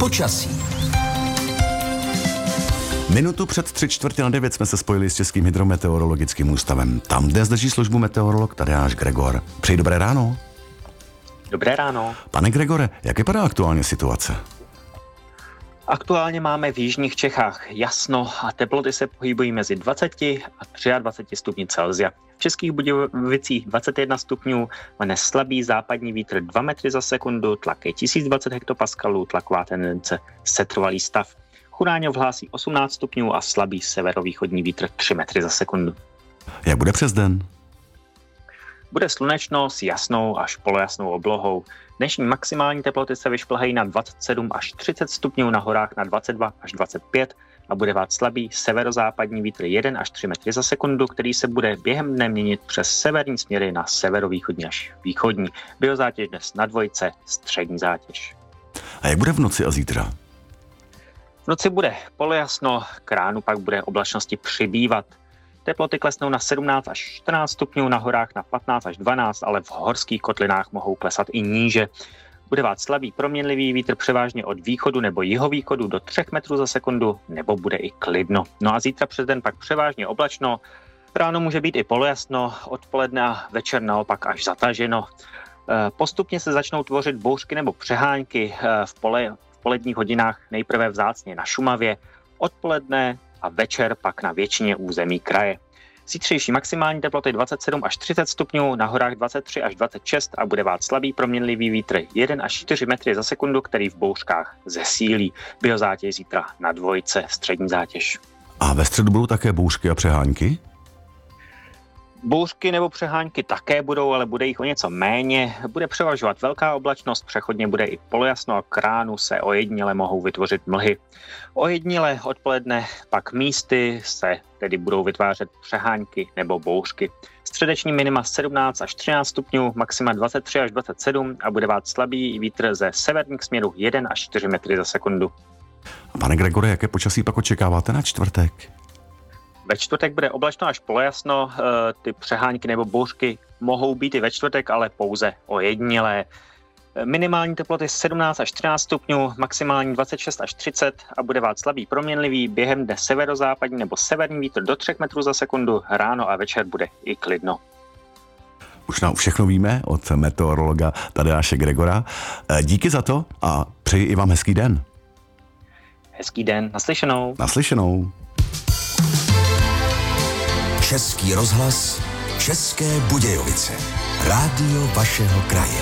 Počasí. Minutu před 8:45 jsme se spojili s Českým hydrometeorologickým ústavem. Tam dnes drží službu meteorolog Tadeáš Gregor. Přeji dobré ráno. Dobré ráno. Pane Gregore, jak vypadá aktuálně situace? Aktuálně máme v jižních Čechách jasno a teploty se pohybují mezi 20 a 23 stupni Celsia. V Českých Budějovicích 21 stupňů, mane slabý západní vítr 2 metry za sekundu, tlak je 1020 hektopaskalů, tlaková tendence setrvalý stav. Chudáňov hlásí 18 stupňů a slabý severovýchodní vítr 3 metry za sekundu. Jak bude přes den? Bude slunečno s jasnou až polojasnou oblohou. Dnešní maximální teploty se vyšplhají na 27 až 30 stupňů, na horách na 22 až 25 a bude vát slabý severozápadní vítr 1 až 3 metry za sekundu, který se bude během dne měnit přes severní směry na severovýchodní až východní. Biozátěž dnes na dvojce, střední zátěž. A jak bude v noci a zítra? V noci bude polojasno, k ránu pak bude oblačnosti přibývat. Teploty klesnou na 17 až 14 stupňů, na horách na 15 až 12, ale v horských kotlinách mohou klesat i níže. Bude vát slabý proměnlivý vítr převážně od východu nebo jihovýchodu do 3 metrů za sekundu, nebo bude i klidno. No a zítra přes den pak převážně oblačno, ráno může být i polojasno, odpoledne a večer naopak až zataženo. Postupně se začnou tvořit bouřky nebo přehánky v poledních hodinách, nejprve vzácně na Šumavě, odpoledne a večer pak na většině území kraje. Zítřejší maximální teploty 27 až 30 stupňů, na horách 23 až 26 a bude vát slabý proměnlivý vítr 1 až 4 metry za sekundu, který v bouřkách zesílí. Biozátěž zítra na dvojce, střední zátěž. A ve středu budou také bouřky a přehánky? Bouřky nebo přehánky také budou, ale bude jich o něco méně. Bude převažovat velká oblačnost, přechodně bude i polojasno a k ránu se ojediněle mohou vytvořit mlhy. Ojediněle odpoledne pak místy se tedy budou vytvářet přehánky nebo bouřky. Středeční minima 17 až 13 stupňů, maxima 23 až 27 a bude vát slabý vítr ze severních směrů 1 až 4 metry za sekundu. Pane Gregore, jaké počasí pak očekáváte na čtvrtek? Ve čtvrtek bude oblačno až polojasno, ty přehánky nebo bouřky mohou být i ve čtvrtek, ale pouze ojedinělé. Minimální teploty 17 až 13 stupňů, maximální 26 až 30 a bude vát slabý proměnlivý, během dne severozápadní nebo severní vítr do 3 metrů za sekundu, ráno a večer bude i klidno. Už nám všechno víme od meteorologa Tadeáše Gregora. Díky za to a přeji i vám hezký den. Hezký den, naslyšenou. Naslyšenou. Český rozhlas, České Budějovice. Rádio vašeho kraje.